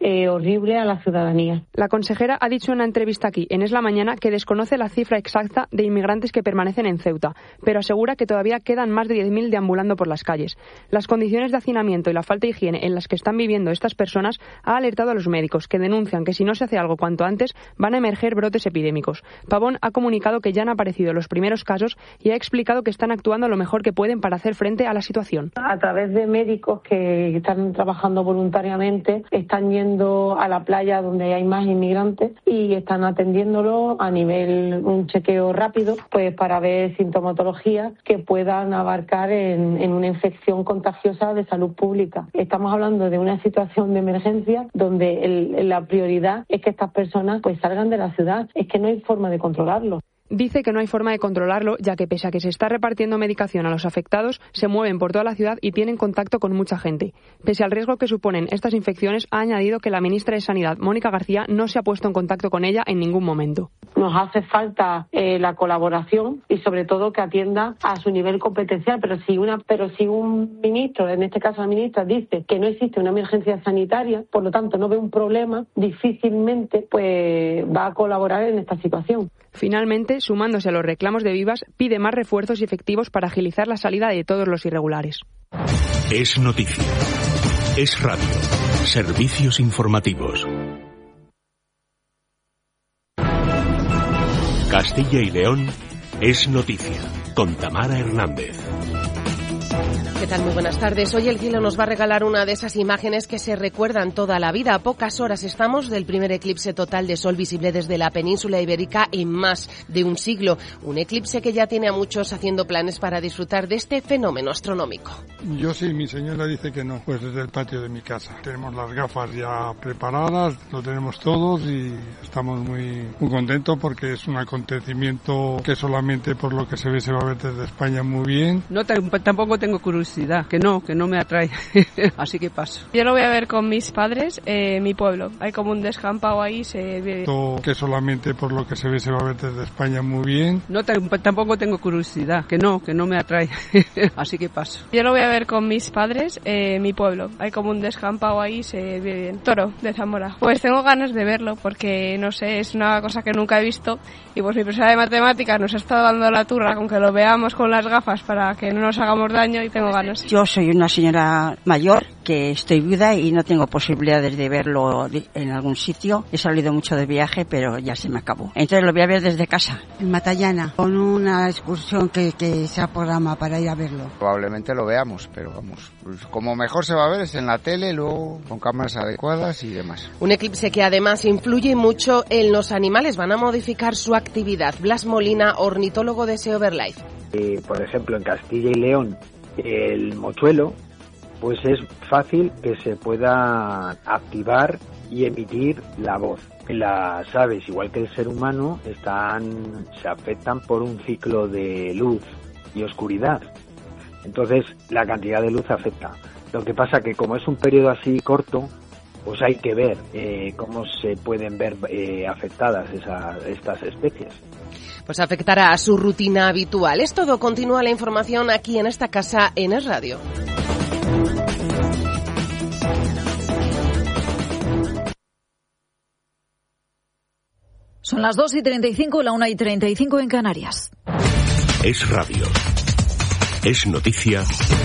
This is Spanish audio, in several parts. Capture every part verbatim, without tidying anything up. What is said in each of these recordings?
eh, horrible a la ciudadanía. La consejera ha dicho en una entrevista aquí, en Es la Mañana, que desconoce la cifra exacta de inmigrantes que permanecen en Ceuta, pero asegura que todavía quedan más de diez mil deambulando por las calles. Las condiciones de hacinamiento y la falta de higiene en las que están viviendo estas personas ha alertado a los médicos, que denuncian que si no se hace algo cuanto antes van a emerger brotes epidémicos. Pavón ha comunicado que ya han aparecido los primeros casos y ha explicado que están actuando lo mejor que pueden para hacer frente a la situación. A través de médicos que están trabajando voluntariamente, están yendo a la playa donde hay más inmigrantes y están atendiéndolo a nivel un chequeo rápido, pues para ver sintomatologías que puedan abarcar en, en una infección contagiosa de salud pública. Estamos hablando de una situación de emergencia donde el, la prioridad es que estas personas pues salgan de la ciudad. Es que no hay forma de controlarlo. Dice que no hay forma de controlarlo, ya que pese a que se está repartiendo medicación a los afectados, se mueven por toda la ciudad y tienen contacto con mucha gente. Pese al riesgo que suponen estas infecciones, ha añadido que la ministra de Sanidad, Mónica García, no se ha puesto en contacto con ella en ningún momento. Nos hace falta eh, la colaboración y sobre todo que atienda a su nivel competencial, pero si una, pero si un ministro, en este caso la ministra, dice que no existe una emergencia sanitaria, por lo tanto no ve un problema, difícilmente pues va a colaborar en esta situación. Finalmente, sumándose a los reclamos de Vivas, pide más refuerzos y efectivos para agilizar la salida de todos los irregulares. Es noticia. Es radio. Servicios informativos. Castilla y León es noticia, con Tamara Hernández. ¿Qué tal? Muy buenas tardes. Hoy el cielo nos va a regalar una de esas imágenes que se recuerdan toda la vida. A pocas horas estamos del primer eclipse total de sol visible desde la península ibérica en más de un siglo. Un eclipse que ya tiene a muchos haciendo planes para disfrutar de este fenómeno astronómico. Yo sí, mi señora dice que no, pues desde el patio de mi casa. Tenemos las gafas ya preparadas, lo tenemos todos y estamos muy, muy contentos porque es un acontecimiento que solamente por lo que se ve se va a ver desde España muy bien. No, tampoco tengo curiosidad. Que no, que no me atrae, así que paso. Yo lo voy a ver con mis padres, eh, mi pueblo. Hay como un descampado ahí, se ve. Todo que solamente por lo que se ve se va a ver desde España muy bien. No, tampoco tengo curiosidad, que no, que no me atrae, así que paso. Yo lo voy a ver con mis padres, eh, mi pueblo. Hay como un descampado ahí, se ve bien. Toro, de Zamora. Pues tengo ganas de verlo, porque no sé, es una cosa que nunca he visto. Y pues mi profesora de matemáticas nos ha estado dando la turra con que lo veamos con las gafas para que no nos hagamos daño y tengo ganas. Yo soy una señora mayor que estoy viuda y no tengo posibilidades de verlo en algún sitio. He salido mucho de viaje, pero ya se me acabó. Entonces lo voy a ver desde casa. En Matallana, con una excursión que, que se programa para ir a verlo. Probablemente lo veamos, pero vamos, pues como mejor se va a ver es en la tele, luego con cámaras adecuadas y demás. Un eclipse que además influye mucho en los animales. Van a modificar su actividad. Blas Molina, ornitólogo de Seoverlife. Eh, por ejemplo, en Castilla y León, el mochuelo, pues es fácil que se pueda activar y emitir la voz. Las aves, igual que el ser humano, están, se afectan por un ciclo de luz y oscuridad. Entonces, la cantidad de luz afecta. Lo que pasa que como es un periodo así corto, pues hay que ver eh, cómo se pueden ver eh, afectadas esas, estas especies. Pues afectará a su rutina habitual. Es todo. Continúa la información aquí en esta casa en Es Radio. Son las dos y treinta y cinco, la una y treinta y cinco en Canarias. Es radio. Es noticia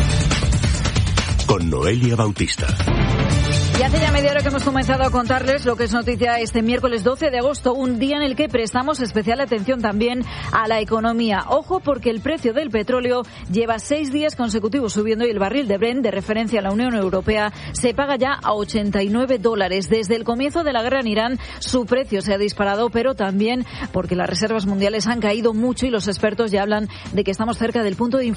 con Noelia Bautista. Y hace ya media hora que hemos comenzado a contarles lo que es noticia este miércoles doce de agosto, un día en el que prestamos especial atención también a la economía. Ojo, porque el precio del petróleo lleva seis días consecutivos subiendo y el barril de Brent, de referencia a la Unión Europea, se paga ya a ochenta y nueve dólares. Desde el comienzo de la guerra en Irán, su precio se ha disparado, pero también porque las reservas mundiales han caído mucho y los expertos ya hablan de que estamos cerca del punto de